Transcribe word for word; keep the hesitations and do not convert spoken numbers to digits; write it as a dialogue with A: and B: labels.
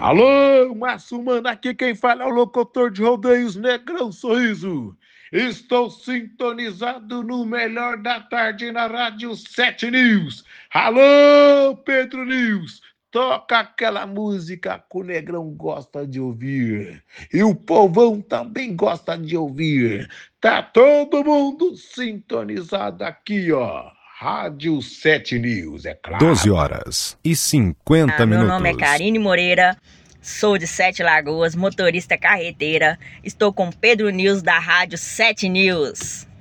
A: Alô, Márcio Mano, aqui quem fala é o locutor de rodeios Negrão Sorriso. Estou sintonizado no melhor da tarde na Rádio sete News. Alô, Pedro News, toca aquela música que o Negrão gosta de ouvir. E o povão também gosta de ouvir. Tá todo mundo sintonizado aqui, ó. Rádio sete News, é
B: doze
A: claro.
B: horas e cinquenta
C: Ah, meu
B: minutos.
C: nome é Karine Moreira, sou de Sete Lagoas, motorista carreteira. Estou com Pedro News da Rádio sete News.